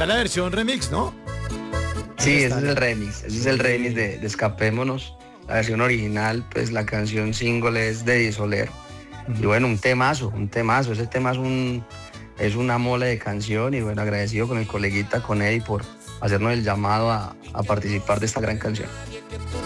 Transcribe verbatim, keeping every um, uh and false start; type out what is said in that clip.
está la versión remix, ¿no? Sí, ese es el remix, ese es el remix de, de Escapémonos. La versión original, pues la canción single es de Di Soler. Uh-huh. Y bueno, un temazo, un temazo. Ese tema es, un, es una mole de canción y bueno, agradecido con el coleguita, con Eddie por hacernos el llamado a, a participar de esta gran canción.